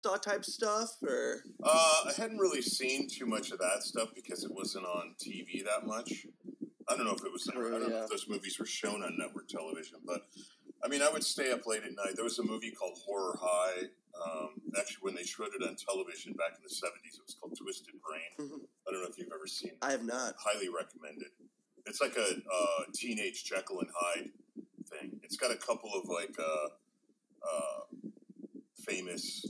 type stuff, or? I hadn't really seen too much of that stuff because it wasn't on TV that much. I don't know if it was. I don't know if those movies were shown on network television, but I mean, I would stay up late at night. There was a movie called Horror High. Actually, when they showed it on television back in the 70s, it was called Twisted Brain. Mm-hmm. I don't know if you've ever seen it. I have not. Highly recommended. It's like a teenage Jekyll and Hyde thing. It's got a couple of like famous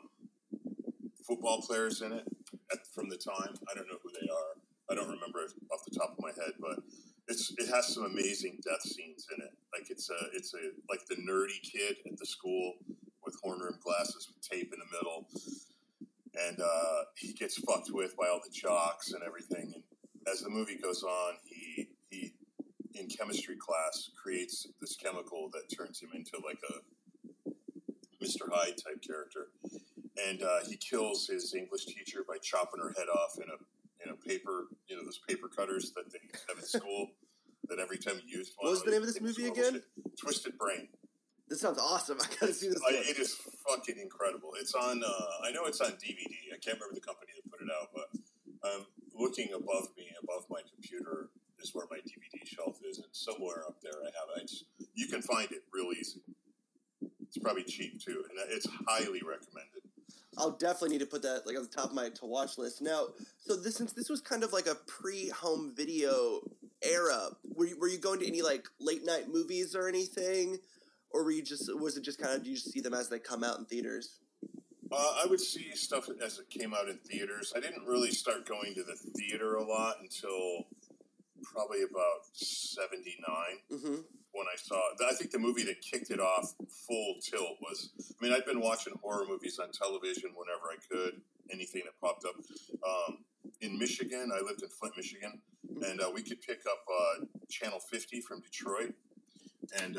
football players in it from the time. I don't know who they are. I don't remember it off the top of my head, but it has some amazing death scenes in it. Like it's like the nerdy kid at the school with horn-rimmed glasses with tape in the middle, and he gets fucked with by all the jocks and everything. And as the movie goes on, he in chemistry class creates this chemical that turns him into like a Mr. Hyde type character, and he kills his English teacher by chopping her head off in a paper, those paper cutters that they have in school that every time you use one. What was the name of this movie again? Twisted Brain. This sounds awesome. I gotta see this one. It is fucking incredible. It's on, I know it's on DVD. I can't remember the company that put it out, but looking above me, above my computer, is where my DVD shelf is, and somewhere up there I have it. You can find it real easy. It's probably cheap too, and it's highly recommended. I'll definitely need to put that like on the top of my to-watch list. Now, so since this was kind of like a pre-home video era, were you going to any like late night movies or anything, or was it just kind of, do you just see them as they come out in theaters? I would see stuff as it came out in theaters. I didn't really start going to the theater a lot until probably about 79. Mm-hmm. When I think the movie that kicked it off full tilt was, I mean, I'd been watching horror movies on television whenever I could, anything that popped up. In Michigan, I lived in Flint, Michigan, and we could pick up Channel 50 from Detroit, and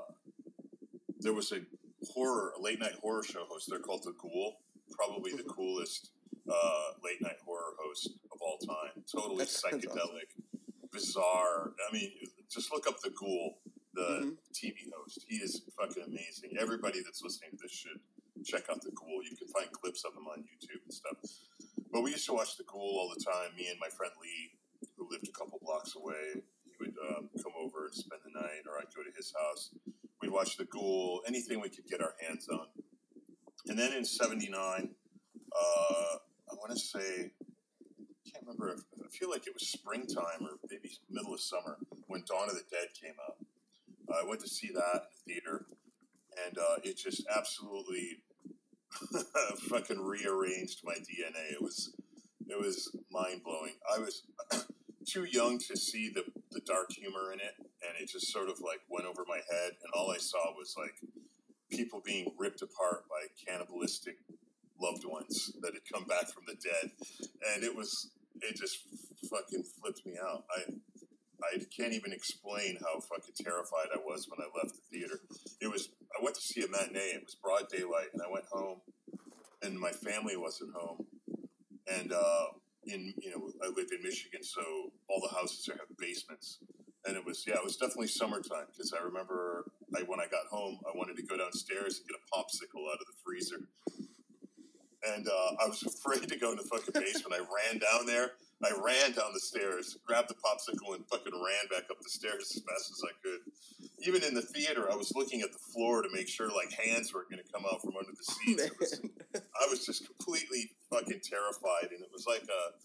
there was a late night horror show host. They're called The Ghoul, probably the coolest late night horror host of all time. Totally psychedelic, awesome. Bizarre. I mean, just look up The Ghoul. The TV host. He is fucking amazing. Everybody that's listening to this should check out The Ghoul. You can find clips of him on YouTube and stuff. But we used to watch The Ghoul all the time. Me and my friend Lee, who lived a couple blocks away, he would come over and spend the night, or I'd go to his house. We'd watch The Ghoul, anything we could get our hands on. And then in 79, I want to say, I can't remember, I feel like it was springtime or maybe middle of summer when Dawn of the Dead came out. I went to see that in the theater, and it just absolutely fucking rearranged my DNA. It was mind-blowing. I was too young to see the dark humor in it, and it just sort of like went over my head, and all I saw was like people being ripped apart by cannibalistic loved ones that had come back from the dead, and it just fucking flipped me out. I can't even explain how fucking terrified I was when I left the theater. I went to see a matinee. It was broad daylight, and I went home, and my family wasn't home. And I lived in Michigan, so all the houses have basements. And it was definitely summertime, because I remember when I got home, I wanted to go downstairs and get a popsicle out of the freezer. And I was afraid to go in the fucking basement. I ran down there. I ran down the stairs, grabbed the popsicle, and fucking ran back up the stairs as fast as I could. Even in the theater, I was looking at the floor to make sure like hands weren't going to come out from under the seats. I was just completely fucking terrified, and it was like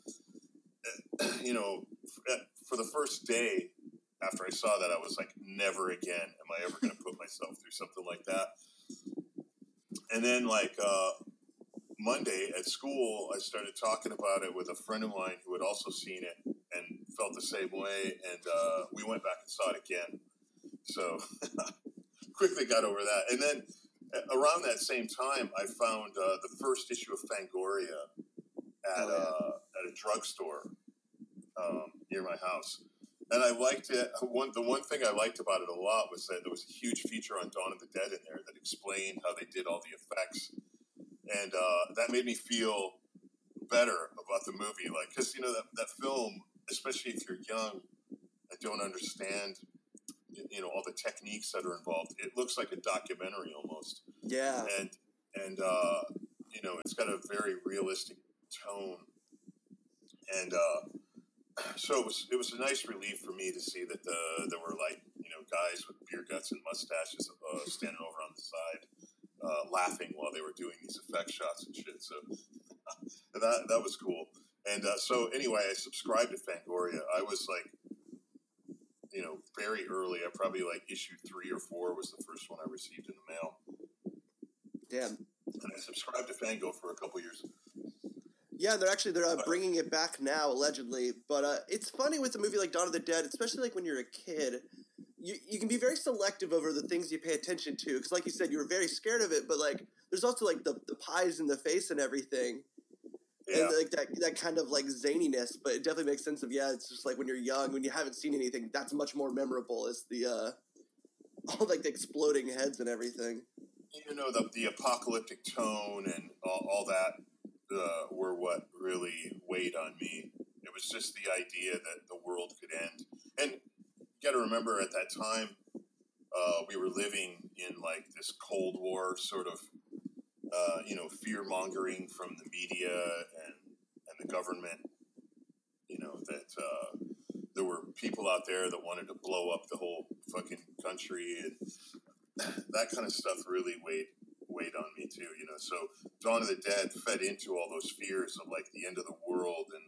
for the first day after I saw that, I was like, never again am I ever going to put myself through something like that. And then like Monday at school, I started talking about it with a friend of mine who had also seen it and felt the same way, and we went back and saw it again. So quickly got over that. And then around that same time, I found the first issue of Fangoria at a drugstore near my house. And I liked it. The one thing I liked about it a lot was that there was a huge feature on Dawn of the Dead in there that explained how they did all the effects. And that made me feel better about the movie. Like, because, that film, especially if you're young and don't understand, all the techniques that are involved, it looks like a documentary almost. Yeah. And it's got a very realistic tone, and so it was a nice relief for me to see that there were like guys with beer guts and mustaches standing over on the side, laughing while they were doing these effect shots and shit. So that was cool. And so anyway, I subscribed to Fangoria. I was like, very early. I probably like issue 3 or 4 was the first one I received in the mail. Damn. And I subscribed to Fango for a couple years. Yeah, they're bringing it back now, allegedly. But it's funny with a movie like Dawn of the Dead, especially like when you're a kid, you can be very selective over the things you pay attention to. Because like you said, you were very scared of it, but like there's also like the pies in the face and everything. Yeah. And like that kind of like zaniness, but it definitely makes sense of, it's just like when you're young, when you haven't seen anything, that's much more memorable is the all like the exploding heads and everything. The apocalyptic tone and all that were what really weighed on me. It was just the idea that the world could end. And you got to remember at that time, we were living in like this Cold War sort of, fear-mongering from the media and the government, that there were people out there that wanted to blow up the whole fucking country, and that kind of stuff really weighed on me too, So Dawn of the Dead fed into all those fears of like the end of the world and,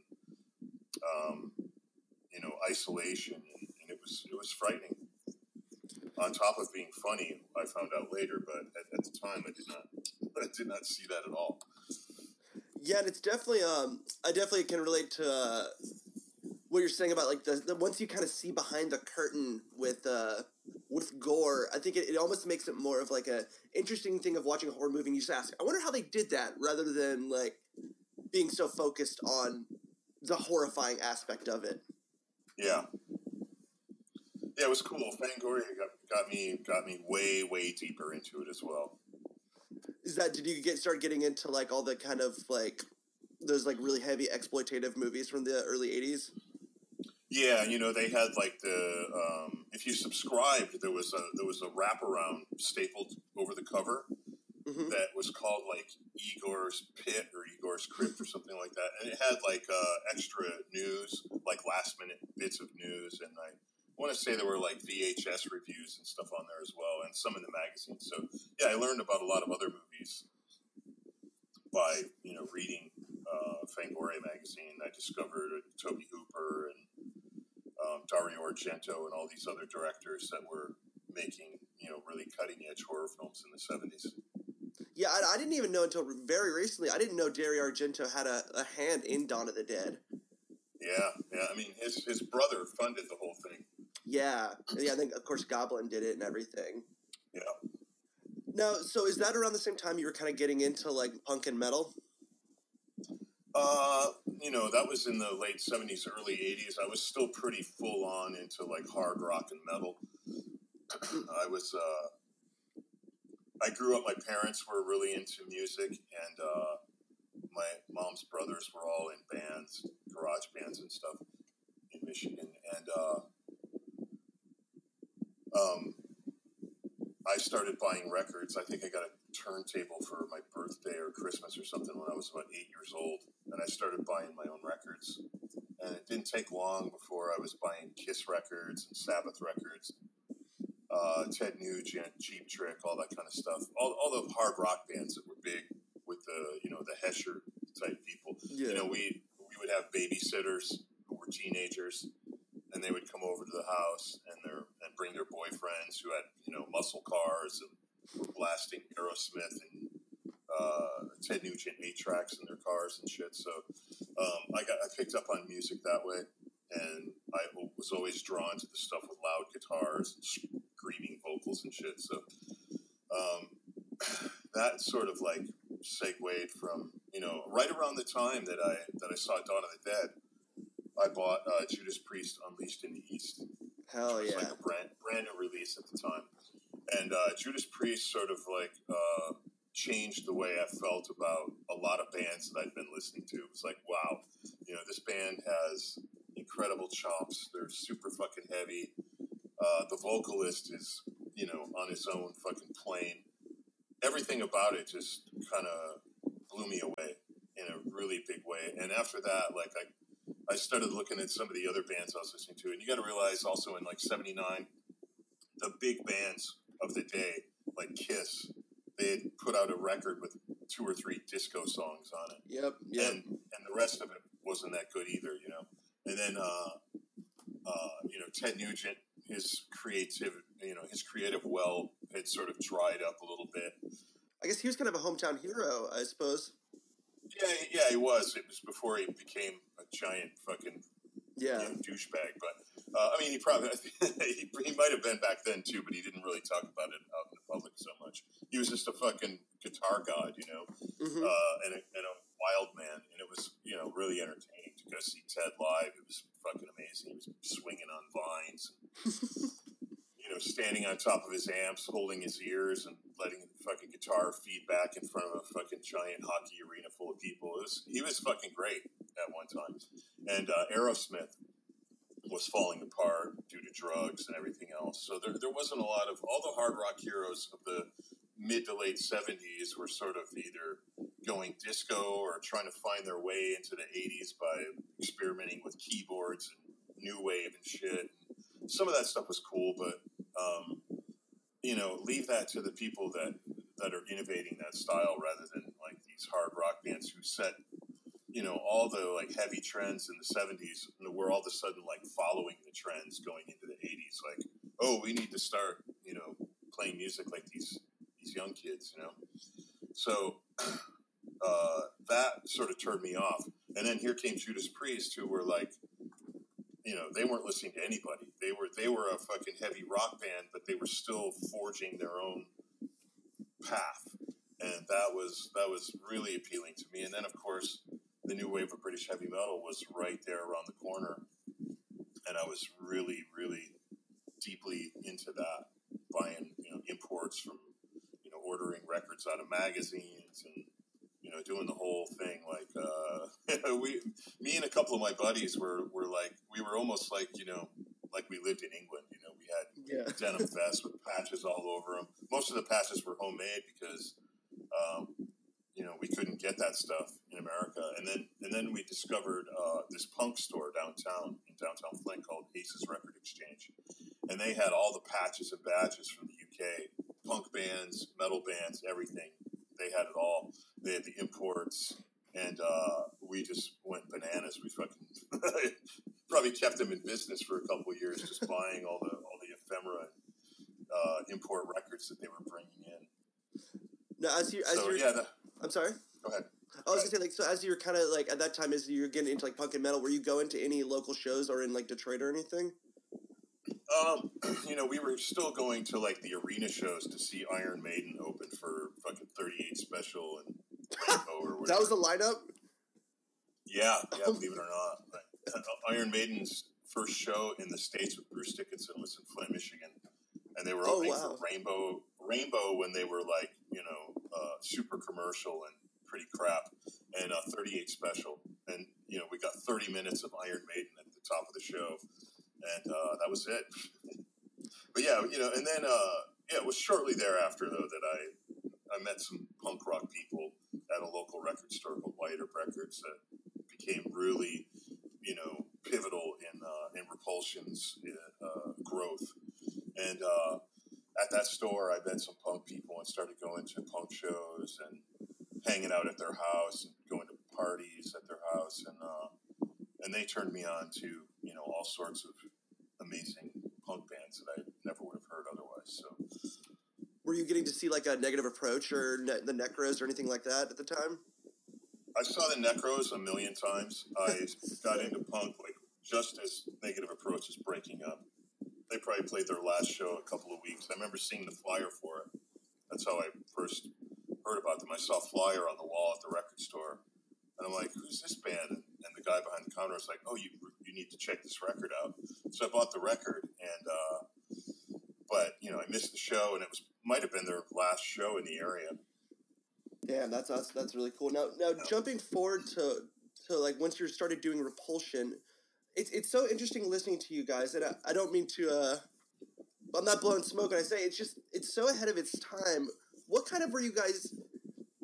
isolation, and it was frightening. On top of being funny, I found out later, but at the time I did not see that at all. Yeah, and it's definitely I definitely can relate to what you're saying about like the once you kind of see behind the curtain with gore. I think it almost makes it more of like a interesting thing of watching a horror movie. And you just ask, I wonder how they did that, rather than like being so focused on the horrifying aspect of it. Yeah. Yeah, it was cool. Fangoria got me way deeper into it as well. Did you start getting into like all the kind of like those like really heavy exploitative movies from the early 80s? Yeah, they had like the if you subscribed, there was a wraparound stapled over the cover that was called like Igor's Pit or Igor's Crypt or something like that, and it had like extra news, like last minute bits of news, and I want to say there were like VHS reviews and stuff on there as well, and some in the magazine. So yeah, I learned about a lot of other movies by reading Fangoria magazine. I discovered Tobe Hooper and Dario Argento and all these other directors that were making really cutting edge horror films in the 70s. Yeah, I didn't even know until very recently. I didn't know Dario Argento had a hand in Dawn of the Dead. Yeah. I mean, his brother funded the whole thing. Yeah. I think, of course, Goblin did it and everything. Yeah. Now, so is that around the same time you were kind of getting into, like, punk and metal? That was in the late 70s, early 80s. I was still pretty full on into, like, hard rock and metal. I grew up, my parents were really into music, and my mom's brothers were all in bands, garage bands and stuff in Michigan. And I started buying records. I think I got a turntable for my birthday or Christmas or something when I was about 8 years old. And I started buying my own records. And it didn't take long before I was buying Kiss records and Sabbath records, Ted Nugent, Cheap Trick, all that kind of stuff. All the hard rock bands that were big with the Hesher type people. Yeah. We would have babysitters who were teenagers, and they would come over to the house and bring their boyfriends who had muscle cars and were blasting Aerosmith and Ted Nugent 8-tracks in their cars and shit. So I picked up on music that way, and I was always drawn to the stuff with loud guitars and screaming vocals and shit. So that sort of like segued from right around the time that I saw Dawn of the Dead. I bought Judas Priest Unleashed in the East. Hell yeah! It was like a brand new release at the time, and Judas Priest sort of like changed the way I felt about a lot of bands that I'd been listening to. It was like, wow, this band has incredible chops. They're super fucking heavy. The vocalist is, on his own fucking plane. Everything about it just kind of blew me away in a really big way. And after that, like I started looking at some of the other bands I was listening to, and you got to realize also in like '79, the big bands of the day, like Kiss, they had put out a record with 2 or 3 disco songs on it. Yep. And the rest of it wasn't that good either, you know. And then, you know, Ted Nugent, his creative well had sort of dried up a little bit. I guess he was kind of a hometown hero, I suppose. Yeah, he was. It was before he became a giant fucking douchebag. But I mean, he probably he might have been back then too, but he didn't really talk about it out in the public so much. He was just a fucking guitar god, you know, and a wild man, and it was, you know, really entertaining to go see Ted live. It was fucking amazing. He was swinging on vines, and, you know, standing on top of his amps, holding his ears, and letting the fucking guitar feedback in front of a fucking giant hockey arena full of people. He was fucking great at one time. And Aerosmith was falling apart due to drugs and everything else. So there wasn't a lot of, all the hard rock heroes of the mid to late 70s were sort of either going disco or trying to find their way into the 80s by experimenting with keyboards and new wave and shit. Some of that stuff was cool, but you know, leave that to the people that are innovating that style rather than like these hard rock bands who set, you know, all the like heavy trends in the 70s, and we're all of a sudden like following the trends going into the 80s. Like, oh, we need to start, you know, playing music like these young kids, you know. So that sort of turned me off. And then here came Judas Priest, who were like, you know, they weren't listening to anybody. They were a fucking heavy rock band, but they were still forging their own path, and that was really appealing to me. And then, of course, the new wave of British heavy metal was right there around the corner, and I was really, really deeply into that, buying, you know, imports from, you know, ordering records out of magazines and, you know, doing the whole thing. Like, me and a couple of my buddies were like, we were almost like, you know, like we lived in England. You know, we had denim vests with patches all over them. Most of the patches were homemade because, you know, we couldn't get that stuff in America. And then we discovered this punk store in downtown Flint called Ace's Record Exchange, and they had all the patches and badges from the UK, punk bands, metal bands, everything. They had it all. They had the imports, and we just went bananas. We fucking probably kept them in business for a couple of years, just buying all the ephemera and import records that they were bringing in. Now, I'm sorry. Go ahead. I was gonna say, like, so as you're kind of like at that time, as you're getting into like punk and metal, were you going to any local shows or in like Detroit or anything? You know, we were still going to like the arena shows to see Iron Maiden open for fucking 38 Special and Rainbow or whatever. That was the lineup? Yeah, believe it or not. Iron Maiden's first show in the States with Bruce Dickinson was in Flint, Michigan. And they were opening for Rainbow when they were like, you know, super commercial and pretty crap, and 38 Special. And, you know, we got 30 minutes of Iron Maiden at the top of the show. And that was it. But yeah, you know, and then it was shortly thereafter though that I met some punk rock people at a local record store called White Earp Records that became really, you know, pivotal in Repulsion's growth. And at that store, I met some punk people and started going to punk shows and hanging out at their house and going to parties at their house, and they turned me on to, you know, all sorts of amazing punk bands that I never would have heard otherwise. So, were you getting to see like a Negative Approach or the Necros or anything like that at the time? I saw the Necros a million times. I got into punk like just as Negative Approach was breaking up. They probably played their last show a couple of weeks. I remember seeing the flyer for it. That's how I first heard about them. I saw a flyer on the wall at the record store, and I'm like, "Who's this band?" And the guy behind the counter was like, "Oh, you need to check this record out." So I bought the record, and but you know, I missed the show, and it might have been their last show in the area. Damn, that's really cool. Now jumping forward to like once you started doing Repulsion, it's so interesting listening to you guys, and I don't mean to I'm not blowing smoke when I say it's so ahead of its time. What kind of were you guys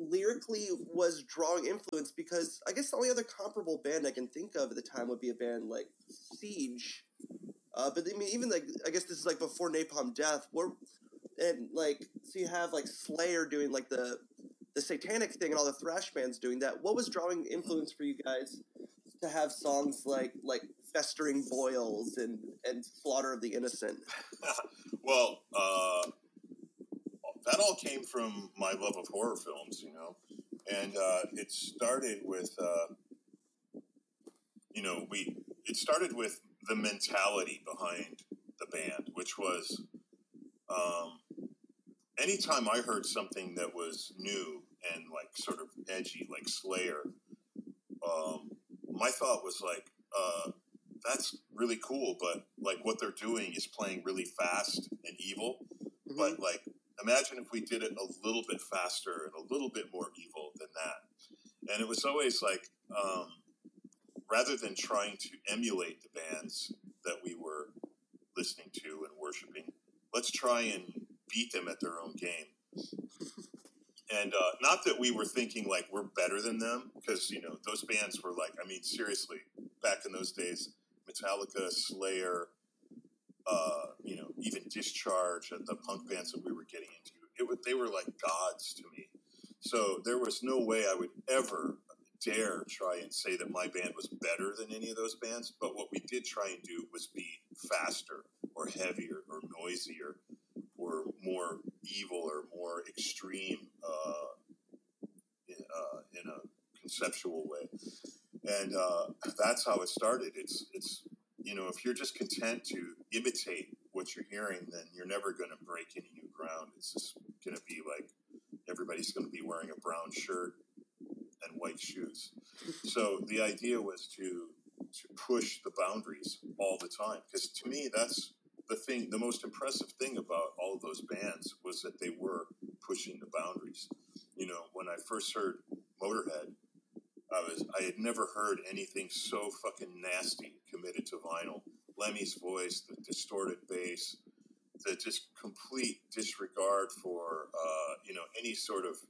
lyrically was drawing influence, because I guess the only other comparable band I can think of at the time would be a band like Siege. But I mean, even like, I guess this is like before Napalm Death, and like, so you have like Slayer doing like the satanic thing and all the thrash bands doing that. What was drawing influence for you guys to have songs like Festering Boils and Slaughter of the Innocent? Well, that all came from my love of horror films, you know, and it started with, it started with the mentality behind the band, which was, anytime I heard something that was new and like sort of edgy, like Slayer, my thought was like, that's really cool, but like what they're doing is playing really fast and evil. Mm-hmm. But like, imagine if we did it a little bit faster and a little bit more evil than that. And it was always like, rather than trying to emulate the bands that we were listening to and worshiping, let's try and beat them at their own game. And not that we were thinking like we're better than them, because, you know, those bands were like, I mean, seriously, back in those days, Metallica, Slayer, even Discharge and the punk bands that we were getting into, they were like gods to me. So there was no way I would ever dare try and say that my band was better than any of those bands. But what we did try and do was be faster or heavier or noisier or more evil or more extreme in a conceptual way. And that's how it started. It's if you're just content to imitate what you're hearing, then you're never going to break any new ground. It's just going to be like everybody's going to be wearing a brown shirt and white shoes. So the idea was to push the boundaries all the time, because to me that's the most impressive thing about all of those bands was that they were pushing the boundaries. You know, when I first heard Motorhead, I had never heard anything so fucking nasty committed to vinyl. Lemmy's voice, the distorted bass, the just complete disregard for any sort of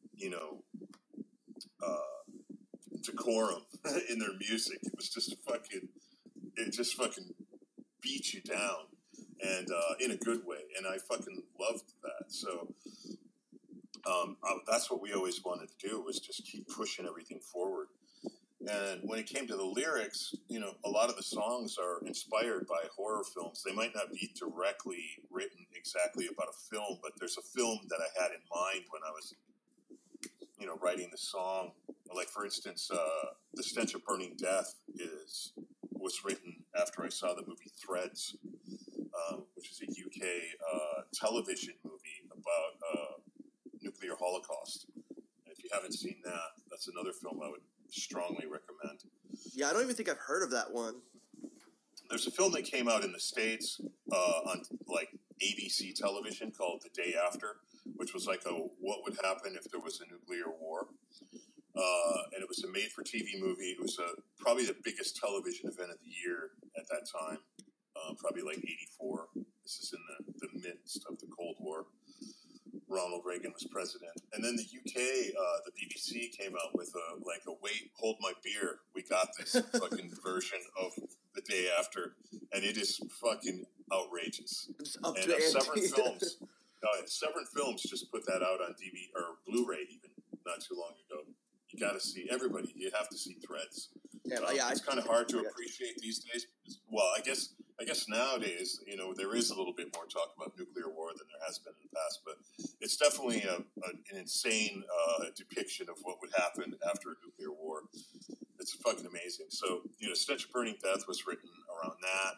decorum in their music. It was just fucking beat you down, and in a good way. And I fucking loved that. So that's what we always wanted to do, was just keep pushing everything forward. And when it came to the lyrics, a lot of the songs are inspired by horror films. They might not be directly written exactly about a film, but there's a film that I had in mind when I was, writing the song. Like, for instance, The Stench of Burning Death was written after I saw the movie Threads, which is a UK television movie about nuclear holocaust. And if you haven't seen that, that's another film I would strongly recommend. Yeah, I don't even think I've heard of that one. There's a film that came out in the States on like ABC television called The Day After, which was like what would happen if there was a nuclear war. And it was a made-for-TV movie. It was probably the biggest television event of the year at that time, probably like 84. This is in the midst of the Cold War. Ronald Reagan was president. And then the UK, the BBC came out with a wait, hold my beer, we got this fucking version of The Day After. And it is fucking outrageous. And Severn Films just put that out on DVD or Blu-ray even not too long ago. You got to see, everybody, you have to see Threads. Yeah, it's kind of hard to appreciate these days. Well, I guess nowadays, there is a little bit more talk about nuclear war than there has been in the past, but it's definitely an insane depiction of what would happen after a nuclear war. It's fucking amazing. So, Stench of Burning Death was written around that.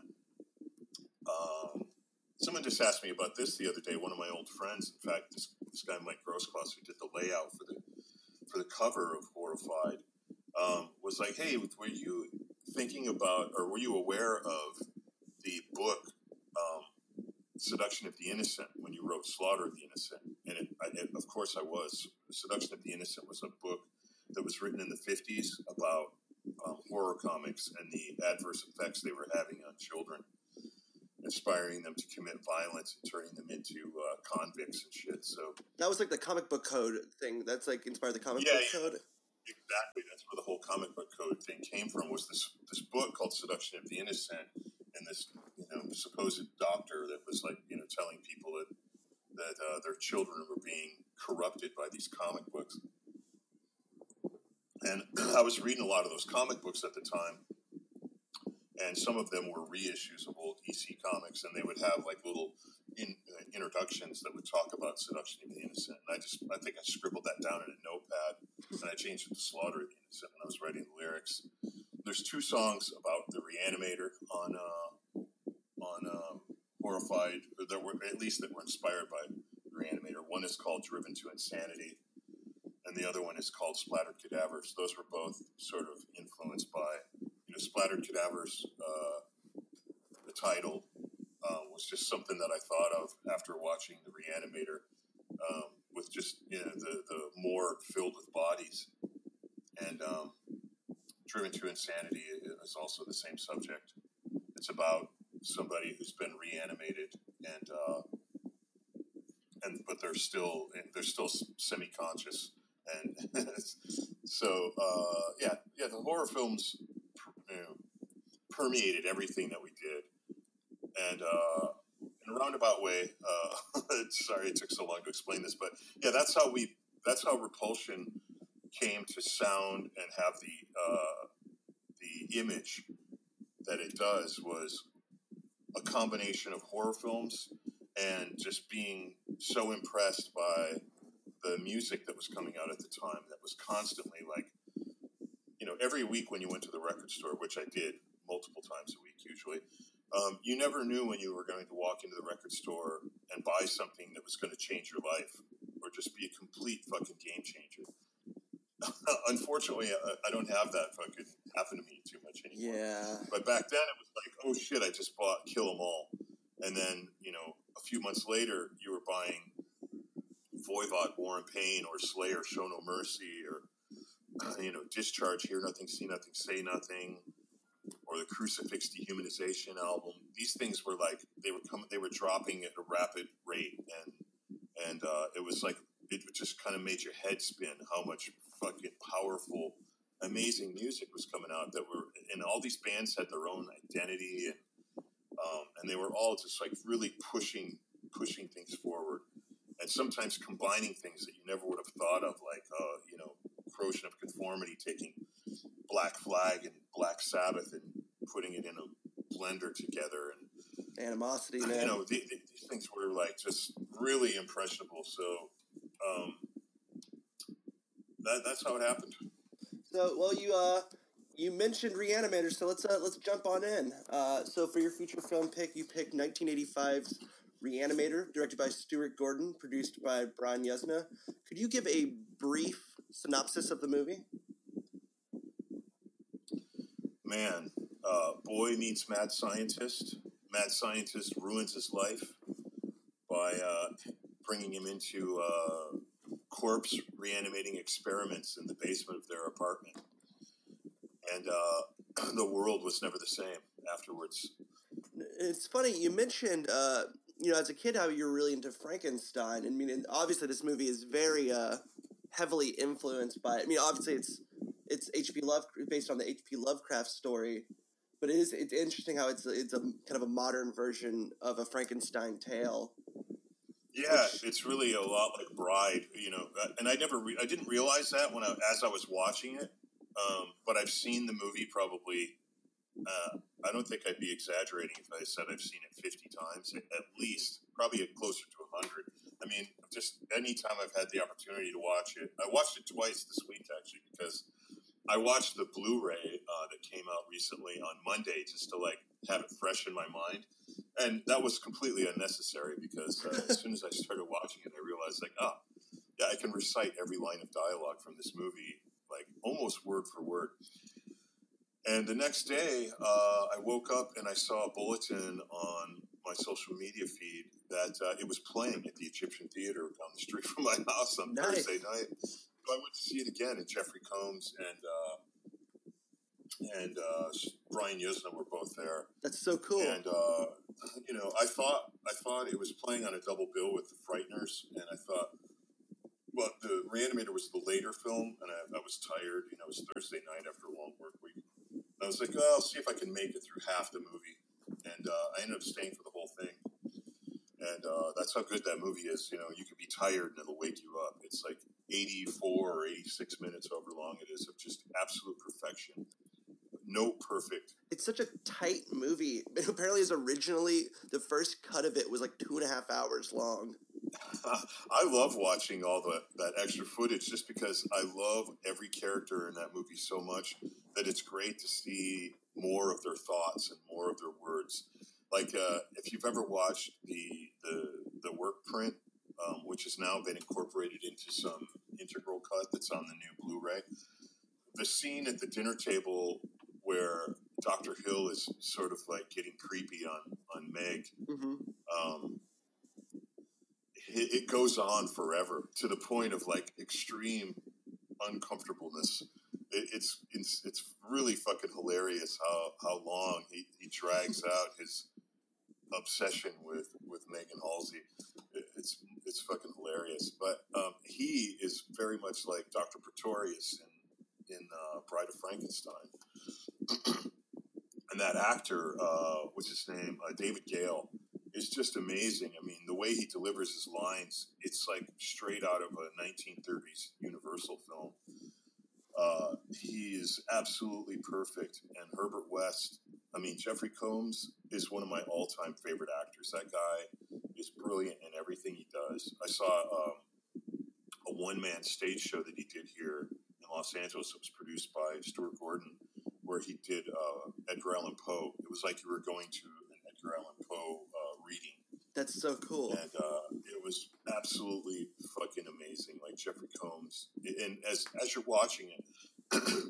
Someone just asked me about this the other day. One of my old friends, in fact, this guy Mike Grosskloss, who did the layout for the cover of Horrified, was like, "Hey, were you thinking about, or were you aware of the book Seduction of the Innocent when you wrote Slaughter of the Innocent?" And of course I was. Seduction of the Innocent was a book that was written in the 50s about horror comics and the adverse effects they were having on children. inspiring them to commit violence and turning them into convicts and shit. So that was like the comic book code thing. That's like inspired the comic book code. Exactly. That's where the whole comic book code thing came from. Was this book called Seduction of the Innocent, and this supposed doctor that was like telling people that their children were being corrupted by these comic books. And I was reading a lot of those comic books at the time, and some of them were reissues of old EC comics, and they would have like little introductions that would talk about Seduction of the Innocent. And I think I scribbled that down in a notepad, and I changed it to Slaughter of the Innocent when I was writing the lyrics. There's 2 songs about the Reanimator on Horrified, or that were inspired by the Reanimator. One is called Driven to Insanity, and the other one is called Splattered Cadavers. Those were both sort of influenced by, Splattered Cadavers. The title was just something that I thought of after watching the Reanimator, with just the morgue filled with bodies, and Driven to Insanity is also the same subject. It's about somebody who's been reanimated and but they're still semi-conscious, and so the horror films permeated everything that we did, and in a roundabout way, sorry it took so long to explain this, but yeah, that's how Repulsion came to sound and have the image that it does, was a combination of horror films and just being so impressed by the music that was coming out at the time, that was constantly like, every week when you went to the record store, which I did multiple times a week usually, you never knew when you were going to walk into the record store and buy something that was going to change your life or just be a complete fucking game changer. Unfortunately, I don't have that fucking happen to me too much anymore. Yeah. But back then it was like, oh shit, I just bought Kill 'Em All. And then, a few months later, you were buying Voivod, War and Pain, or Slayer, Show No Mercy, or, Discharge, Hear Nothing, See Nothing, Say Nothing, or the Crucifix Dehumanization album. These things were like, they were dropping at a rapid rate. And it was like, it just kind of made your head spin how much fucking powerful, amazing music was coming out, and all these bands had their own identity, and they were all just like really pushing things forward, and sometimes combining things that you never would have thought of, like Corrosion of Conformity taking Black Flag and Black Sabbath and putting it in a blender together, and Animosity, man. These things were like just really impressionable. So that's how it happened. So, well, you mentioned Reanimator, so let's jump on in. So for your feature film pick, you picked 1985's Reanimator, directed by Stuart Gordon, produced by Brian Yuzna. Could you give a brief synopsis of the movie? Man, boy meets mad scientist. Mad scientist ruins his life by bringing him into corpse reanimating experiments in the basement of their apartment. And the world was never the same afterwards. It's funny, you mentioned, as a kid, how you were really into Frankenstein. I mean, obviously this movie is very heavily influenced by, obviously it's H.P. Lovecraft, based on the H.P. Lovecraft story, but it's interesting how it's a kind of a modern version of a Frankenstein tale. Yeah, it's really a lot like Bride, and I didn't realize that as I was watching it, but I've seen the movie probably, I don't think I'd be exaggerating if I said I've seen it 50 times, at least, probably closer to 100. I mean, just any time I've had the opportunity to watch it. I watched it twice this week, actually, because I watched the Blu-ray that came out recently on Monday just to, have it fresh in my mind. And that was completely unnecessary because as soon as I started watching it, I realized, I can recite every line of dialogue from this movie, almost word for word. And the next day, I woke up and I saw a bulletin on my social media feed that it was playing at the Egyptian Theater down the street from my house on Thursday night. So I went to see it again, and Jeffrey Combs and Brian Yuzna were both there. That's so cool. And I thought it was playing on a double bill with The Frighteners, and I thought, well, The Reanimator was the later film, and I was tired. It was Thursday night after a long work week. And I was like, oh, I'll see if I can make it through half the movie, and I ended up staying for the whole thing. And that's how good that movie is. You could be tired and it'll wake you up. It's like 84 or 86 minutes, however long it is, of just absolute perfection. No perfect. It's such a tight movie. Apparently, originally the first cut of it was like 2.5 hours long. I love watching all that extra footage just because I love every character in that movie so much that it's great to see more of their thoughts and more of their words. Like if you've ever watched the work print, which has now been incorporated into some integral cut that's on the new Blu-ray, the scene at the dinner table where Dr. Hill is sort of like getting creepy on Meg, it goes on forever to the point of like extreme uncomfortableness. It's really fucking hilarious how long he drags out his obsession with Megan Halsey. It's fucking hilarious. But he is very much like Dr. Pretorius in Bride of Frankenstein. And that actor, what's his name? David Gale, is just amazing. I mean, the way he delivers his lines, it's like straight out of a 1930s Universal film. He is absolutely perfect. And Herbert West, Jeffrey Combs is one of my all-time favorite actors. That guy is brilliant in everything he does. I saw a one-man stage show that he did here in Los Angeles. It was produced by Stuart Gordon, where he did Edgar Allan Poe. It was like you were going to an Edgar Allan Poe reading. That's so cool. And it was absolutely fucking amazing. Like Jeffrey Combs. And as you're watching it,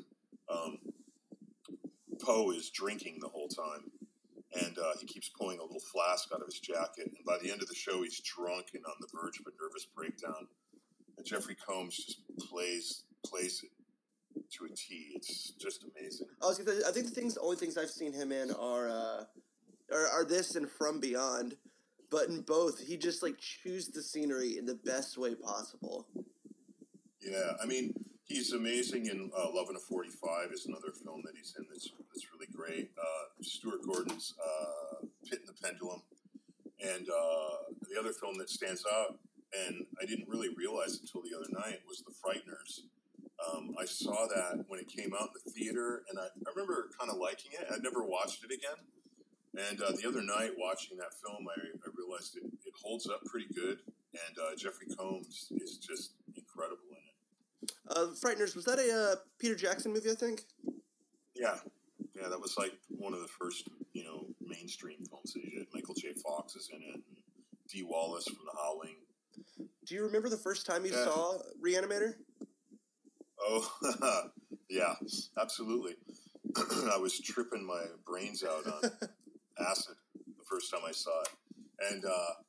Poe is drinking the whole time. And he keeps pulling a little flask out of his jacket. And by the end of the show, he's drunk and on the verge of a nervous breakdown. And Jeffrey Combs just plays it to a T. It's just amazing. I think the only things I've seen him in are this and From Beyond. But in both, he just like chews the scenery in the best way possible. Yeah, he's amazing in Love in a 45 is another film that he's in that's really great. Stuart Gordon's Pit and the Pendulum. And the other film that stands out, and I didn't really realize until the other night, was The Frighteners. I saw that when it came out in the theater, and I remember kind of liking it. I'd never watched it again. And the other night, watching that film, I realized it holds up pretty good, and Jeffrey Combs is just incredible in it. Frighteners, was that a Peter Jackson movie, I think? Yeah, that was like one of the first, mainstream films that he did. Michael J. Fox is in it, and Dee Wallace from The Howling. Do you remember the first time you saw Reanimator? Oh, yeah, absolutely. I was tripping my brains out on acid the first time I saw it. And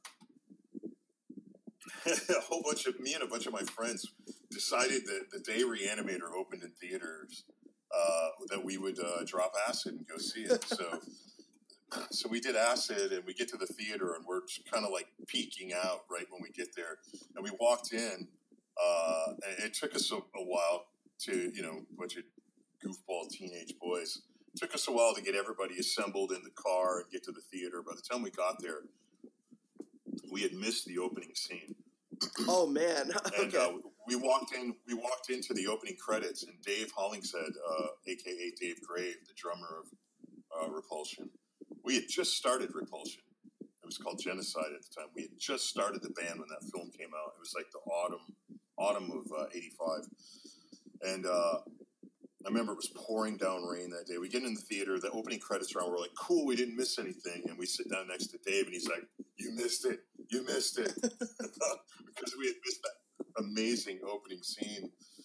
me and a bunch of my friends decided that the day Reanimator opened in theaters, that we would drop acid and go see it. So we did acid, and we get to the theater, and we're kind of like peeking out right when we get there. And we walked in, and it took us a while to, a bunch of goofball teenage boys. It took us a while to get everybody assembled in the car and get to the theater. By the time we got there, we had missed the opening scene. Oh man! And we walked into the opening credits, and Dave Hollingshead, aka Dave Grave, the drummer of Repulsion. We had just started Repulsion. It was called Genocide at the time. We had just started the band when that film came out. It was like the autumn of '85, and I remember it was pouring down rain that day. We get in the theater, the opening credits round. We're like, cool, we didn't miss anything. And we sit down next to Dave, and he's like, you missed it. Because we had missed that amazing opening scene.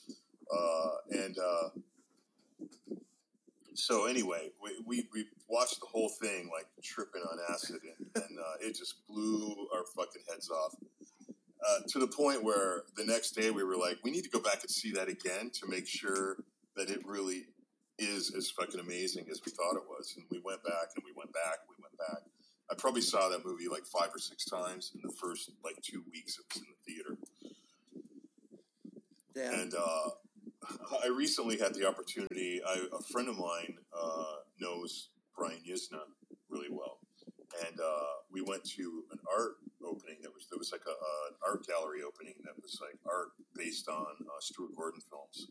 So anyway, we watched the whole thing like tripping on acid, and it just blew our fucking heads off. To the point where the next day we were like, we need to go back and see that again to make sure that it really is as fucking amazing as we thought it was. And we went back and we went back and we went back. I probably saw that movie like 5 or 6 times in the first like 2 weeks it was in the theater. Damn. And I recently had the opportunity. A friend of mine knows Brian Yuzna really well, and we went to an art opening. There was like an art gallery opening that was like art based on Stuart Gordon films,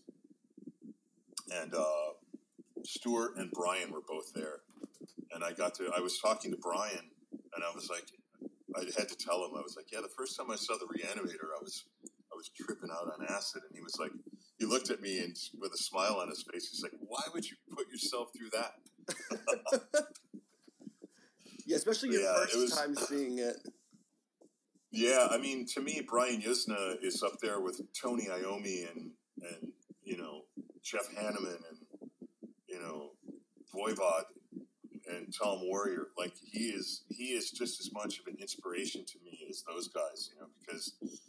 and Stuart and Brian were both there. And I was talking to Brian, and I was like, I had to tell him, I was like, yeah, the first time I saw The Reanimator, I was tripping out on acid. And he was like, he looked at me and with a smile on his face, he's like, why would you put yourself through that? Yeah, especially your first time seeing it. Yeah, I mean, to me, Brian Yuzna is up there with Tony Iommi and you know, Jeff Hanneman and, you know, Voivod and Tom Warrior. Like, he is just as much of an inspiration to me as those guys, you know, because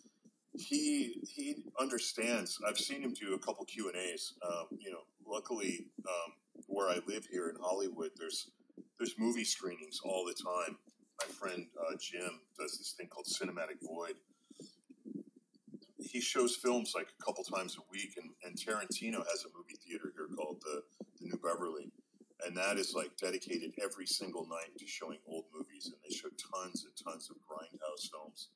he understands. I've seen him do a couple Q&As. You know, luckily, where I live here in Hollywood, there's movie screenings all the time. My friend Jim does this thing called Cinematic Void. He shows films like a couple times a week, and Tarantino has a movie theater here called the New Beverly, and that is like dedicated every single night to showing old movies, and they show tons and tons of grindhouse films.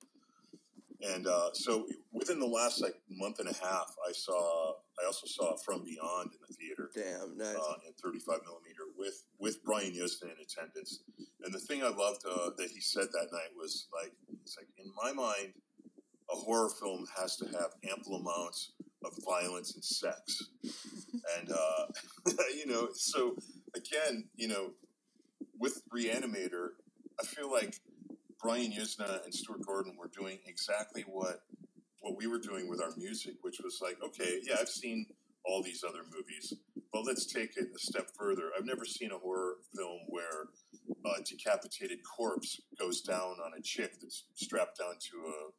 And so within the last like month and a half, I also saw From Beyond in the theater. Damn, nice. In 35 millimeter with Brian Yuzna in attendance. And the thing I loved that he said that night was like, he's like, in my mind, a horror film has to have ample amounts of violence and sex. And, you know, so again, you know, with Reanimator, I feel like Brian Yuzna and Stuart Gordon were doing exactly what we were doing with our music, which was like, okay, yeah, I've seen all these other movies, but let's take it a step further. I've never seen a horror film where a decapitated corpse goes down on a chick that's strapped down to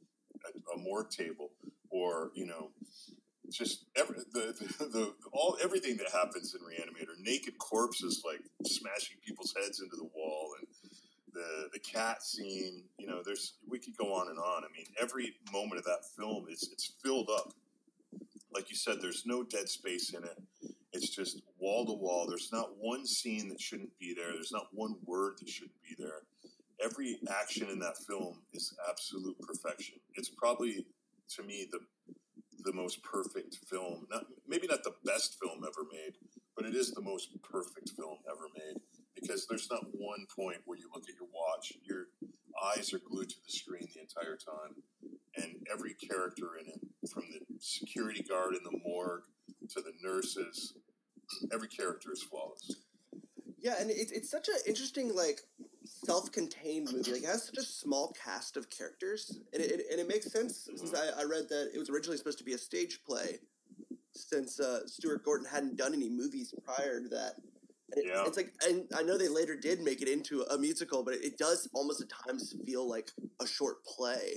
a morgue table, or, you know, just everything that happens in Reanimator. Naked corpses like smashing people's heads into the wall, and the cat scene, you know, we could go on and on. I mean, every moment of that film it's filled up. Like you said, there's no dead space in it. It's just wall to wall. There's not one scene that shouldn't be there. There's not one word that shouldn't be there. Every action in that film is absolute perfection. It's probably, to me, the most perfect film. Maybe not the best film ever made, but it is the most perfect film ever made. Because there's not one point where you look at your watch. Your eyes are glued to the screen the entire time. And every character in it, from the security guard in the morgue to the nurses, every character is flawless. Yeah, and it's such an interesting, like, self-contained movie. Like, it has such a small cast of characters. And it makes sense, since I read that it was originally supposed to be a stage play, since Stuart Gordon hadn't done any movies prior to that. Yeah. It's like, and I know they later did make it into a musical, but it does almost at times feel like a short play.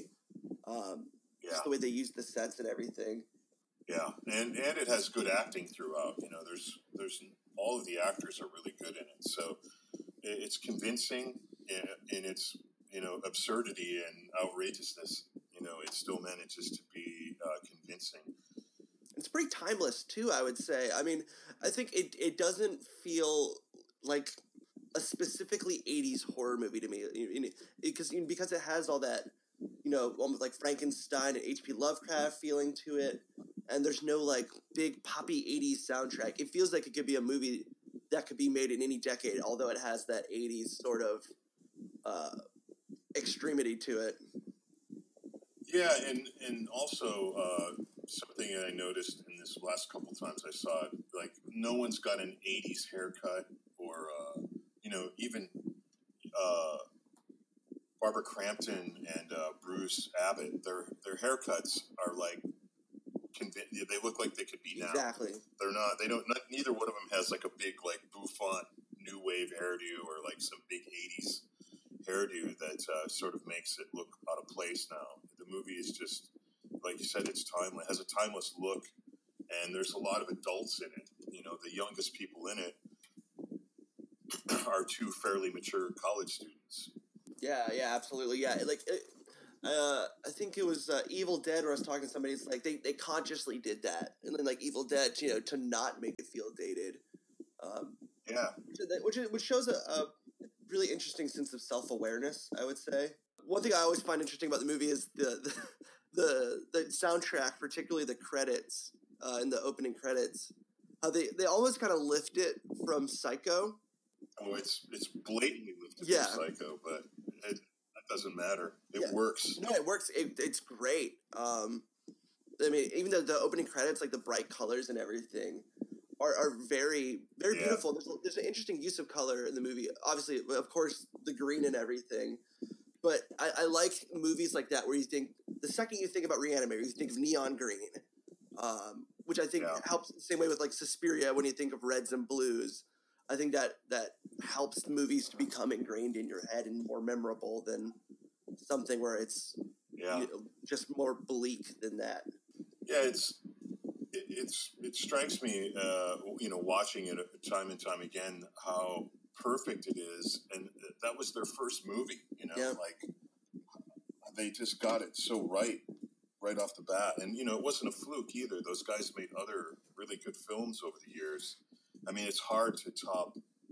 Just the way they use the sets and everything. Yeah, and it has good acting throughout. You know, there's all of the actors are really good in it, so it's convincing in its, you know, absurdity and outrageousness. You know, it still manages to be convincing. It's pretty timeless too, I would say. I mean, I think it doesn't feel like a specifically 80s horror movie to me, because it has all that, you know, almost like Frankenstein and H.P. Lovecraft feeling to it, and there's no like big poppy 80s soundtrack. It feels like it could be a movie that could be made in any decade, although it has that 80s sort of extremity to it. Yeah, and also something that I noticed in this last couple times I saw it, like, no one's got an 80s haircut, or, you know, even Barbara Crampton and Bruce Abbott, their haircuts are like, they look like they could be now. Exactly. They're not, neither one of them has like a big, like, bouffant new wave hairdo, or like some big 80s hairdo that sort of makes it look out of place now. The movie is just, like you said, it's timeless. It has a timeless look, and there's a lot of adults in it. You the youngest people in it are two fairly mature college students. Yeah, absolutely. Yeah, I think it was Evil Dead where I was talking to somebody. It's like they consciously did that, and then like Evil Dead, to not make it feel dated. Yeah, which shows a really interesting sense of self-awareness, I would say. One thing I always find interesting about the movie is the soundtrack, particularly the credits in the opening credits. How they almost kind of lift it from Psycho. Oh, it's blatantly lifted from Psycho, but that doesn't matter. It works. No, it works. It's great. I mean, even the opening credits, like the bright colors and everything, are very, very beautiful. There's an interesting use of color in the movie. Obviously, of course, the green and everything. But I like movies like that where you think, the second you think about Reanimator, you think of neon green, which I think helps the same way with like Suspiria when you think of reds and blues. I think that helps movies to become ingrained in your head and more memorable than something where it's just more bleak than that. Yeah, it strikes me, watching it time and time again, how perfect it is, and that was their first movie. Like they just got it so right off the bat, and it wasn't a fluke either. Those guys made other really good films over the years. I mean, it's hard to top,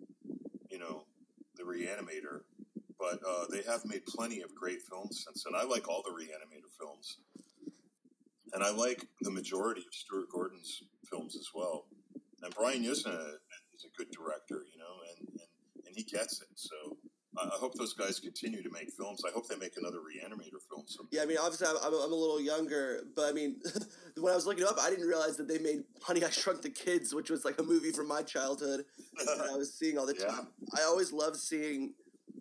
the Reanimator, but they have made plenty of great films since then. I like all the Reanimator films. And I like the majority of Stuart Gordon's films as well. And Brian Yuzna is a good director, and he gets it. So I hope those guys continue to make films. I hope they make another Reanimator film someday. Yeah, I mean, obviously I'm a little younger, but I mean, when I was looking up, I didn't realize that they made Honey, I Shrunk the Kids, which was like a movie from my childhood that I was seeing all the time. I always love seeing,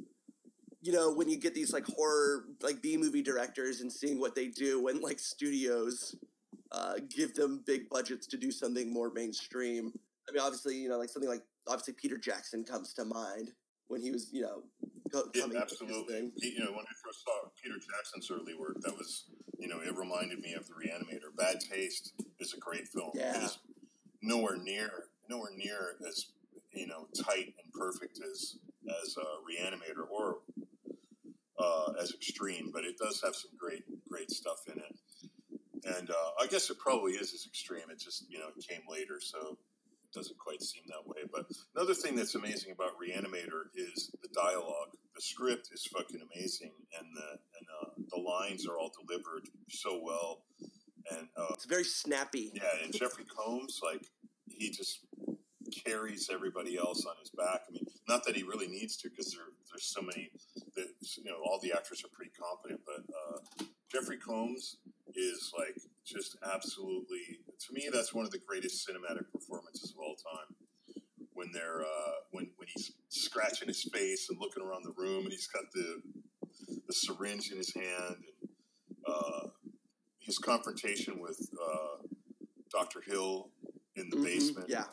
when you get these like horror, like B-movie directors and seeing what they do when like studios give them big budgets to do something more mainstream. I mean, obviously, like something like, obviously Peter Jackson comes to mind when he was, coming absolutely. When I first saw Peter Jackson's early work, that was, it reminded me of The Reanimator. Bad Taste is a great film. Yeah. It is nowhere near as, tight and perfect as Reanimator or as Extreme, but it does have some great stuff in it. And I guess it probably is as extreme. It just, it came later, so it doesn't quite seem that way. But another thing that's amazing about Reanimator is the dialogue. The script is fucking amazing, and the lines are all delivered so well. And it's very snappy. Yeah, and Jeffrey Combs, like, he just carries everybody else on his back. I mean, not that he really needs to, because there's so many that, all the actors are pretty competent, but Jeffrey Combs is like just absolutely, to me, that's one of the greatest cinematic performances of all time. When they're when he's scratching his face and looking around the room, and he's got the syringe in his hand, and his confrontation with Dr. Hill in the basement. Yeah.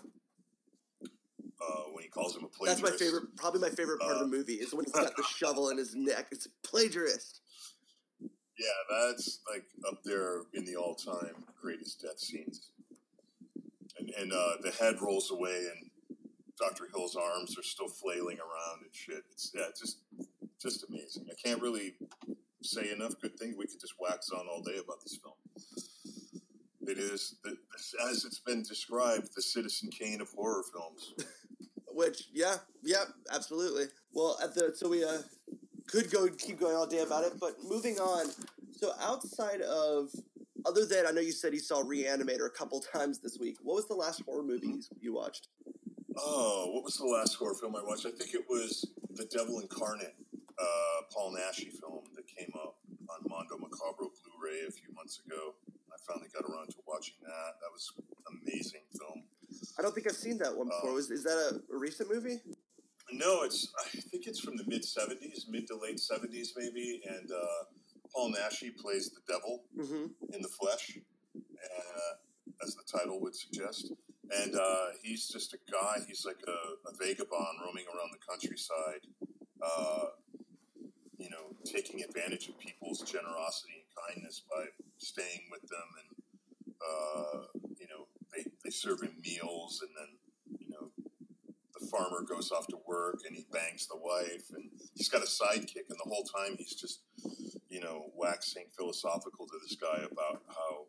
When he calls him a plagiarist. That's probably my favorite part of the movie is when he's got the shovel in his neck. It's plagiarist. Yeah, that's like up there in the all-time greatest death scenes. And the head rolls away, and Dr. Hill's arms are still flailing around and shit. It's just amazing. I can't really say enough good things. We could just wax on all day about this film. It is, as it's been described, the Citizen Kane of horror films. Which, yeah, absolutely. Well, so we could keep going all day about it, but moving on. So outside of, other than, I know you said you saw Reanimator a couple times this week. What was the last horror movie you watched? Oh, what was the last horror film I watched? I think it was The Devil Incarnate, Paul Naschy film that came up on Mondo Macabro Blu-ray a few months ago. I finally got around to watching that. That was an amazing film. I don't think I've seen that one before. Is that a recent movie? No, I think it's from the mid to late 70s maybe, and Paul Naschy plays the devil in the flesh, as the title would suggest. And he's just a guy, he's like a vagabond roaming around the countryside, taking advantage of people's generosity and kindness by staying with them, and they serve him meals, and then farmer goes off to work and he bangs the wife, and he's got a sidekick, and the whole time he's just, waxing philosophical to this guy about how,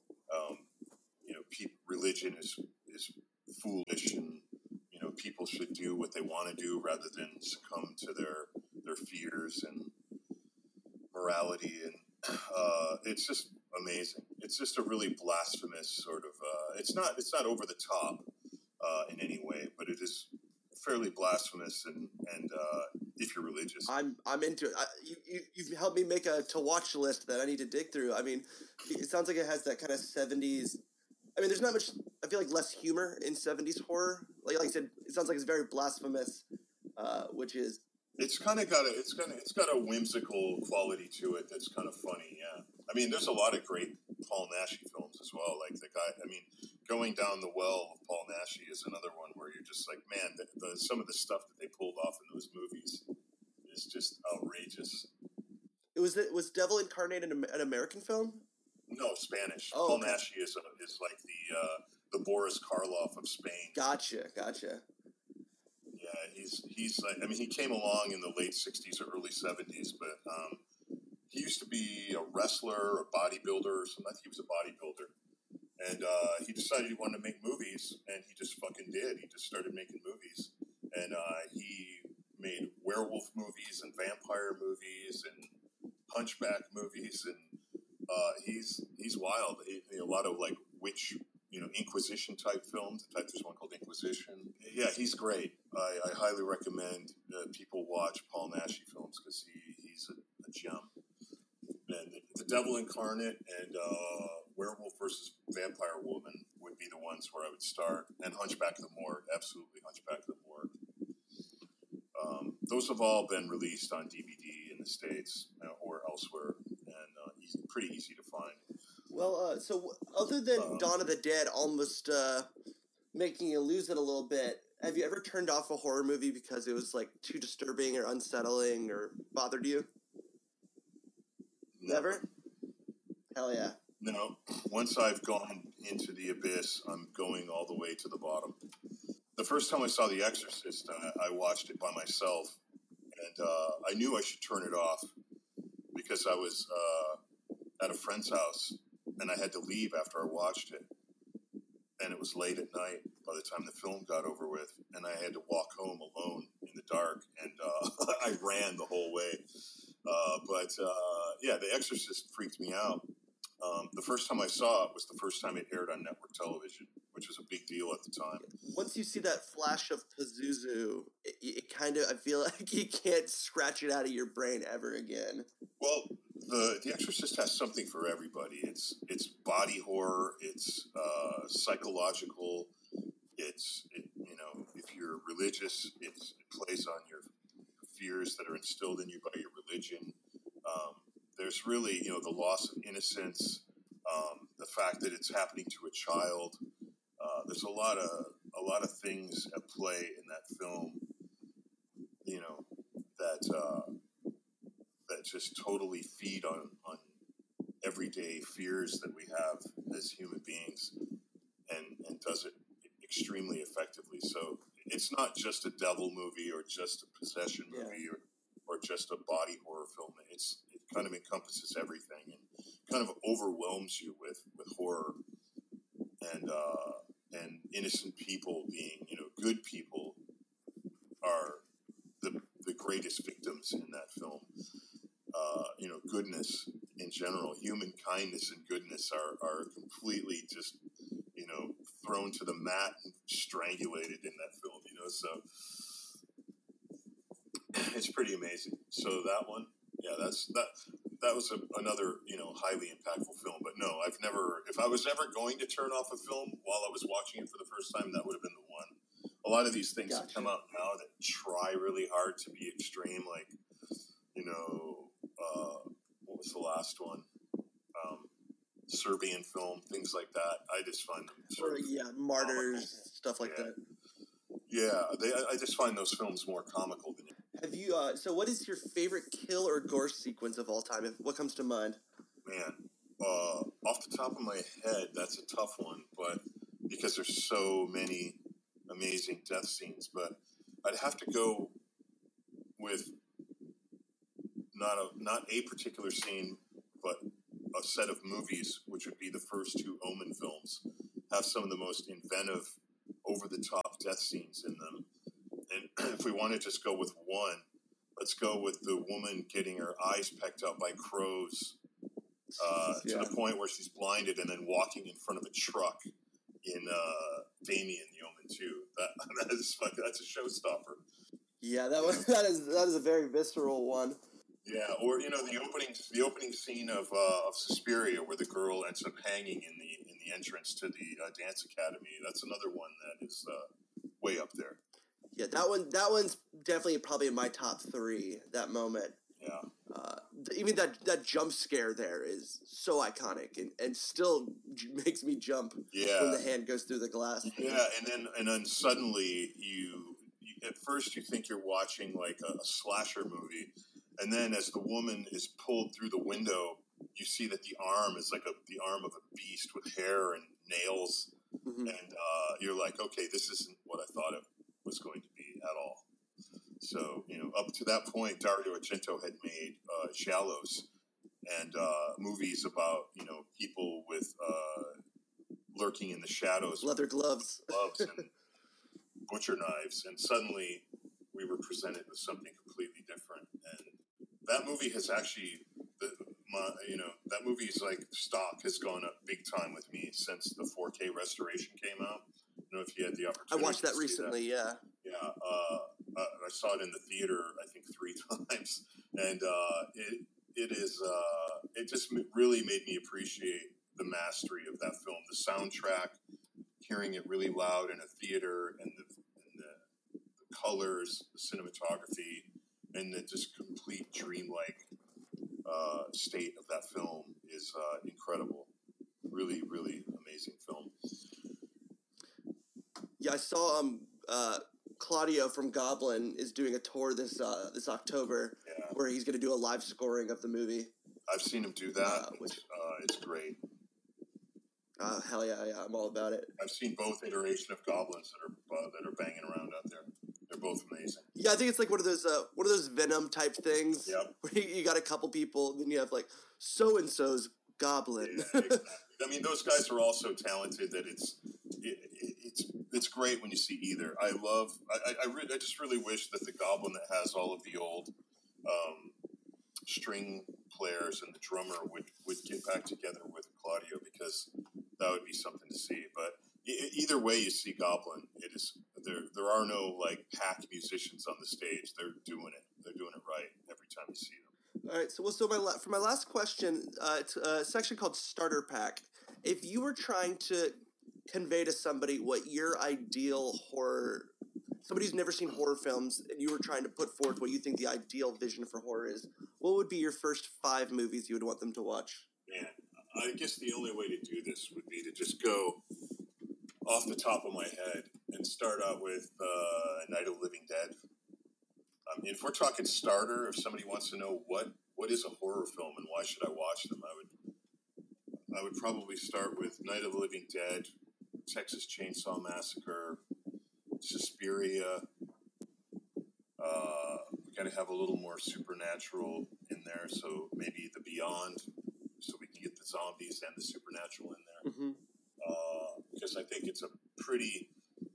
religion is foolish, and people should do what they want to do rather than succumb to their fears and morality, and it's just amazing. It's just a really blasphemous sort of. It's not over the top in any way, but it is fairly blasphemous, and if you're religious, I'm into it. You've helped me make a to watch list that I need to dig through. I mean, it sounds like it has that kind of 70s. I mean, there's not much. I feel like less humor in 70s horror. Like I said, it sounds like it's very blasphemous, which is. It's got a whimsical quality to it that's kind of funny. Yeah, I mean, there's a lot of great Paul Naschy films as well. Like the guy, I mean, Going Down the Well of Paul Naschy is another one where you're just like, man, some of the stuff that they pulled off in those movies is just outrageous. Was Devil Incarnate an American film? No, Spanish. Oh, Paul okay. Naschy is like the Boris Karloff of Spain. Gotcha. Yeah, he's like, I mean, he came along in the late 60s or early 70s, but he used to be a wrestler, a bodybuilder, or something. I think he was a bodybuilder. And he decided he wanted to make movies, and he just fucking did. He just started making movies. And he made werewolf movies and vampire movies and hunchback movies, and he's wild. A lot of like witch, Inquisition type films. In fact, there's one called Inquisition. Yeah, he's great. I highly recommend people watch Paul Naschy films because he's a gem. And The Devil Incarnate and Werewolf versus Vampire Woman would be the ones where I would start. And Hunchback of the Morgue, absolutely Hunchback of the Morgue. Those have all been released on DVD in the States or elsewhere, and pretty easy to find. Well, so other than Dawn of the Dead almost making you lose it a little bit, have you ever turned off a horror movie because it was like too disturbing or unsettling or bothered you? Never? Hell yeah. No. Once I've gone into the abyss, I'm going all the way to the bottom. The first time I saw The Exorcist, I watched it by myself, and I knew I should turn it off because I was at a friend's house, and I had to leave after I watched it. And it was late at night by the time the film got over with, and I had to walk home alone in the dark, and I ran the whole way. Yeah, The Exorcist freaked me out. The first time I saw it was the first time it aired on network television, which was a big deal at the time. Once you see that flash of Pazuzu, it kind of, I feel like you can't scratch it out of your brain ever again. Well, The Exorcist has something for everybody. It's body horror. It's psychological. If you're religious, it plays on your fears that are instilled in you by your religion. There's really, the loss of innocence, the fact that it's happening to a child. There's a lot of things at play in that film, that just totally feed on everyday fears that we have as human beings, and does it extremely effectively. So it's not just a devil movie or just a possession movie or just a body horror film. It kind of encompasses everything and kind of overwhelms you with horror and innocent people being, good people are the greatest victims in that film. Goodness in general, human kindness and goodness are completely just, thrown to the mat and strangulated in that film, so it's pretty amazing. So that one, that was another, highly impactful film. But no, if I was ever going to turn off a film while I was watching it for the first time, that would have been the one. A lot of these things that come out now that try really hard to be extreme, like, what was the last one? Serbian film, things like that. I just find them Martyrs, stuff like that. Yeah, I just find those films more comical than. Have you? So, what is your favorite kill or gore sequence of all time? What comes to mind? Man, off the top of my head, that's a tough one, but because there's so many amazing death scenes. But I'd have to go with not a particular scene, but a set of movies, which would be the first two Omen films, have some of the most inventive, over-the-top death scenes in them. And if we want to just go with one, let's go with the woman getting her eyes pecked out by crows to the point where she's blinded and then walking in front of a truck in Damien, the Omen 2. That's a showstopper. Yeah, that is a very visceral one. Yeah, or the opening scene of Suspiria, where the girl ends up hanging in the entrance to the dance academy. That's another one that is way up there. Yeah, that one's definitely probably in my top 3. That moment. Yeah. Even that jump scare there is so iconic and still makes me jump. Yeah. When the hand goes through the glass. Yeah, and then suddenly you at first you think you're watching like a slasher movie. And then as the woman is pulled through the window, you see that the arm is like the arm of a beast with hair and nails. Mm-hmm. And you're like, okay, this isn't what I thought it was going to be at all. So, up to that point, Dario Argento had made Giallos and movies about, people with lurking in the shadows. Leather gloves. And butcher knives. And suddenly we were presented with something completely different. And that movie has actually, that movie's like stock has gone up big time with me since the 4K restoration came out. I don't know if you had the opportunity. I watched that recently, yeah. Yeah, I saw it in the theater, I think 3 times. And it just really made me appreciate the mastery of that film. The soundtrack, hearing it really loud in a theater, and the colors, the cinematography, and the just complete dreamlike state of that film is incredible. Really, really amazing film. Yeah, I saw Claudio from Goblin is doing a tour this October, where he's going to do a live scoring of the movie. I've seen him do that. It's great. Hell yeah, I'm all about it. I've seen both iteration of Goblins that are banging around out there. They're both amazing. Yeah, I think it's like one of those Venom type things. Yep. Where you got a couple people, and then you have like so and so's Goblin. Yeah, exactly. I mean, those guys are all so talented that it's great when you see either. I just really wish that the Goblin that has all of the old string players and the drummer would get back together with Claudio, because that would be something to see. But either way you see Goblin, there are no like hack musicians on the stage. They're doing it right every time you see them. All right, so for my last question, it's a section called Starter Pack. If you were trying to convey to somebody what your ideal horror, somebody who's never seen horror films, and you were trying to put forth what you think the ideal vision for horror is, what would be your first 5 movies you would want them to watch? Man, I guess the only way to do this would be to just go off the top of my head and start out with Night of the Living Dead. I mean, if we're talking starter, if somebody wants to know what is a horror film and why should I watch them, I would probably start with Night of the Living Dead, Texas Chainsaw Massacre, Suspiria. We got to have a little more supernatural in there, so maybe The Beyond, so we can get the zombies and the supernatural in there. Mm-hmm. Because I think it's a pretty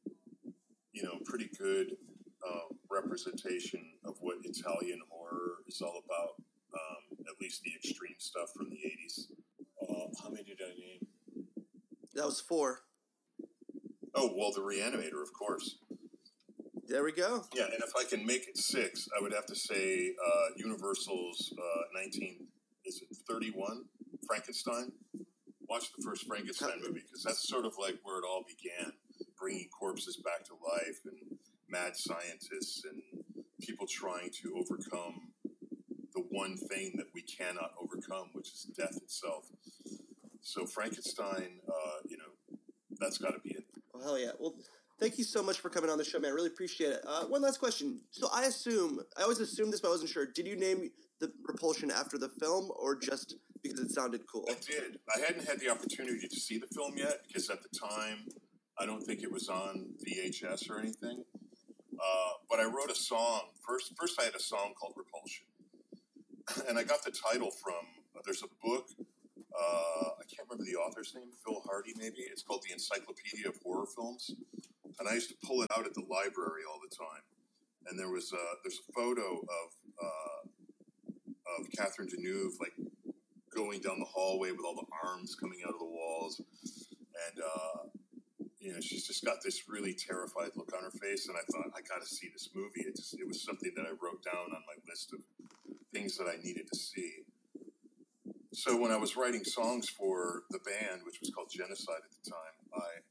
good representation of what Italian horror is all about. At least the extreme stuff from the 80s. How many did I name? That was 4. Oh, well, The Reanimator, of course. There we go. Yeah, and if I can make it 6, I would have to say Universal's 1931 Frankenstein. Watch the first Frankenstein movie, because that's sort of like where it all began, bringing corpses back to life and mad scientists and people trying to overcome the one thing that we cannot overcome, which is death itself. So Frankenstein, that's got to be it. Oh, hell yeah. Well, thank you so much for coming on the show, man. I really appreciate it. One last question. So I always assumed this, but I wasn't sure. Did you name the Repulsion after the film, or just because it sounded cool? I did. I hadn't had the opportunity to see the film yet, because at the time, I don't think it was on VHS or anything. but I wrote a song first. First, I had a song called Repulsion, and I got the title from. There's a book. I can't remember the author's name. Phil Hardy, maybe. It's called The Encyclopedia of Horror Films, and I used to pull it out at the library all the time. And there's a photo of Catherine Deneuve like going down the hallway with all the arms coming out of the walls, and she's just got this really terrified look on her face. And I thought, I got to see this movie. It was something that I wrote down on my list of things that I needed to see. So when I was writing songs for the band, which was called Genocide at the time,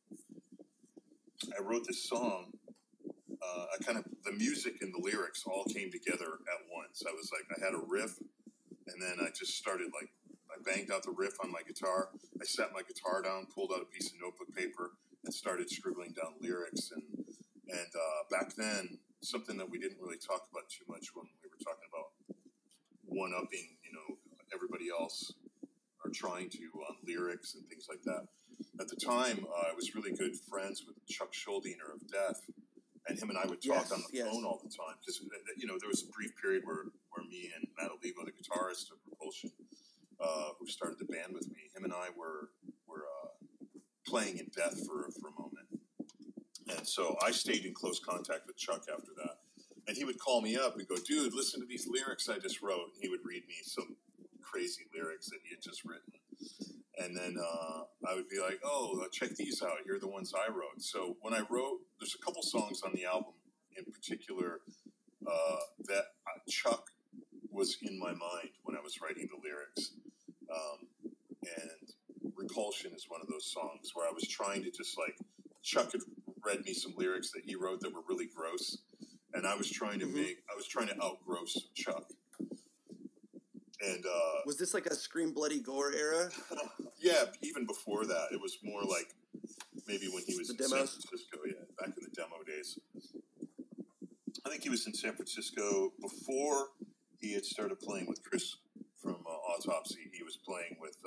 I wrote this song. The music and the lyrics all came together at once. I was like, I had a riff, and then I just started I banged out the riff on my guitar. I sat my guitar down, pulled out a piece of notebook paper, and started scribbling down lyrics. And back then, something that we didn't really talk about too much when we were talking about one-upping, everybody else, or trying to on lyrics and things like that. At the time, I was really good friends with Chuck Schuldiner of Death, and him and I would talk on the phone all the time because there was a brief period where me and Matt Olivo, the guitarist of Repulsion, who started the band with me, him and I were playing in Death for a moment, and so I stayed in close contact with Chuck after that. And he would call me up and go, dude, listen to these lyrics I just wrote. And he would read me some crazy lyrics that he had just written. And then I would be like, oh, check these out. Here are the ones I wrote. So when I wrote, there's a couple songs on the album in particular that Chuck was in my mind when I was writing the lyrics. And Repulsion is one of those songs where I was trying to just Chuck had read me some lyrics that he wrote that were really gross. And I was trying to outgross Chuck. And was this like a Scream Bloody Gore era? Yeah, even before that, it was more like maybe when he was in San Francisco. Yeah, back in the demo days. I think he was in San Francisco before he had started playing with Chris from Autopsy. He was playing with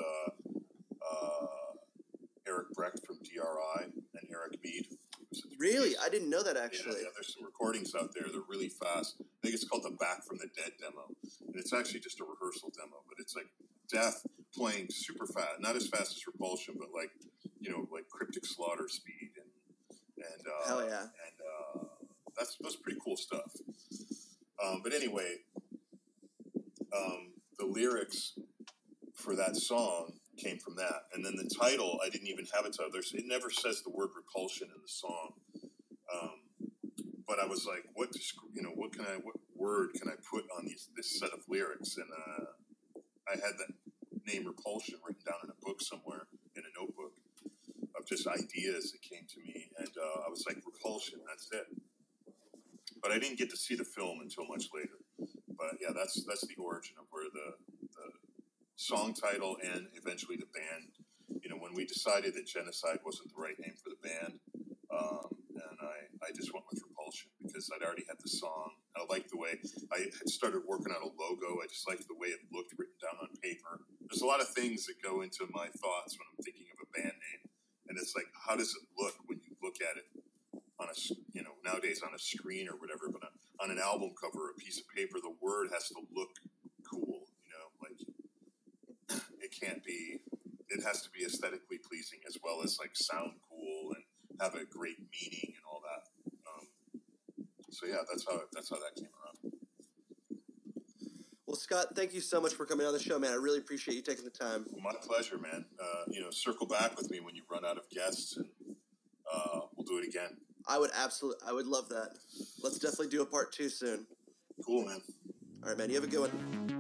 Eric Brecht from DRI and Eric Mead. Really? I didn't know that, actually. Yeah, there's some recordings out there. They're really fast. I think it's called the Back from the Dead demo. And it's actually just a rehearsal demo, but it's like Death playing super fast. Not as fast as Repulsion, but like Cryptic Slaughter speed. And hell yeah. And that's pretty cool stuff. But anyway, the lyrics for that song came from that, and then the title, I didn't even have a title. It never says the word repulsion in the song, but I was like, what word can I put on this set of lyrics? And I had that name Repulsion written down in a book somewhere, in a notebook of just ideas that came to me, and I was like, Repulsion, that's it. But I didn't get to see the film until much later. But yeah, that's the origin of where the song title and eventually the band. When we decided that Genocide wasn't the right name for the band, and I just went with Repulsion because I'd already had the song. I liked the way I had started working on a logo. I just liked the way it looked written down on paper. There's a lot of things that go into my thoughts when I'm thinking of a band name, and it's like, how does it look when you look at it on nowadays on a screen or whatever, but on an album cover, a piece of paper, the word has to look cool, it can't be, it has to be aesthetically pleasing as well as sound cool and have a great meaning and all that. So yeah, that's how that came around. Well, Scott, thank you so much for coming on the show, man. I really appreciate you taking the time. Well, my pleasure, man. Circle back with me when you run out of guests, and we'll do it again. I would love that. Let's definitely do a part 2 soon. Cool, man. All right, man. You have a good one.